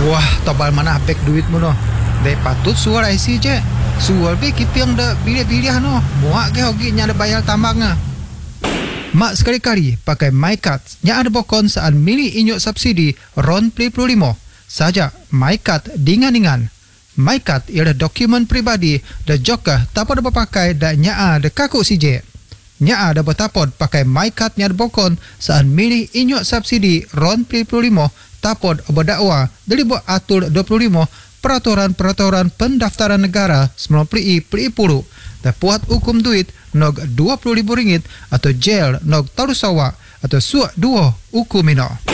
Wah, tobal mana beg duit mo no. Dek patut suar IC je. Suar be kipiang da bilih-bilih no. Muak ke hogi nya ada bayar tambang ah. Mak sekali-kali pakai MyCard yang ada bokon saat milih inyok subsidi RON 25. Saja MyCard dingan-dingan. MyCard ialah dokumen pribadi dan juga tak pada berpakai dan nyaa ada kaku CJ. Nyaa ada bertapod pakai MyCard yang ada bokon saat milih inyok subsidi RON 25 tapod berdakwa dari buat atur 25 peraturan pendaftaran negara 90 dan puat hukum duit nog RM20,000 atau jail nog tarusawa atau suak 2 hukum mino.